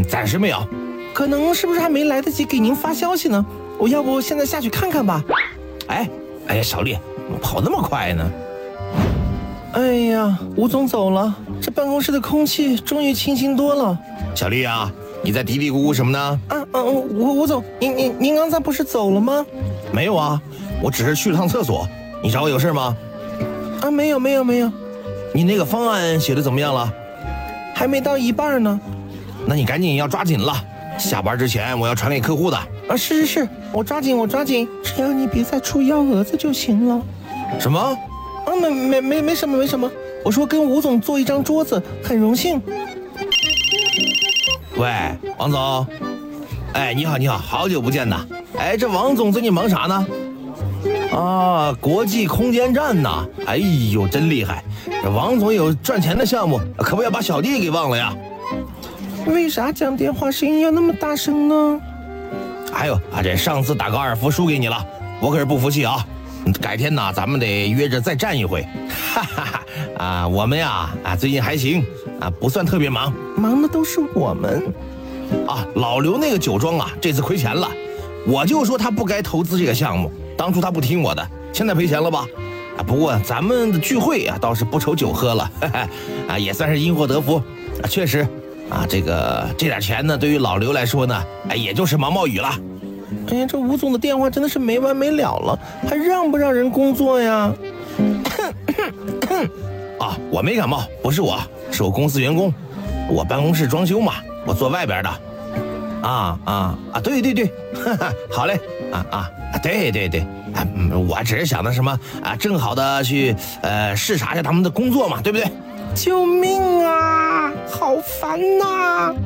暂时没有，可能是不是还没来得及给您发消息呢？我要不现在下去看看吧。哎呀，小丽，跑那么快呢？哎呀，吴总走了，这办公室的空气终于清新多了。小丽啊，你在嘀嘀咕咕什么呢？吴总，您刚才不是走了吗？没有啊，我只是去了趟厕所。你找我有事吗？没有。你那个方案写的怎么样了？还没到一半呢。那你赶紧要抓紧了，下班之前我要传给客户的。是，我抓紧，只要你别再出幺蛾子就行了。什么？没什么。我说跟吴总坐一张桌子，很荣幸。喂，王总。哎，你好，好久不见呐。哎，这王总最近忙啥呢？国际空间站呐。哎呦，真厉害！这王总有赚钱的项目，可不要把小弟给忘了呀。为啥讲电话声音要那么大声呢？还有这上次打高尔夫输给你了，我可是不服气啊！改天呢，咱们得约着再战一回。我们呀最近还行不算特别忙，忙的都是我们。老刘那个酒庄这次亏钱了，我就说他不该投资这个项目，当初他不听我的，现在赔钱了吧？不过咱们的聚会倒是不愁酒喝了，也算是因祸得福。确实这点钱呢，对于老刘来说呢，也就是毛毛雨了。哎呀，这吴总的电话真的是没完没了了，还让不让人工作呀？我没感冒，不是我，是我公司员工，我办公室装修嘛，我坐外边的。对，好嘞，对，我只是想的什么正好的去视察一下他们的工作嘛，对不对？救命啊，好烦呐！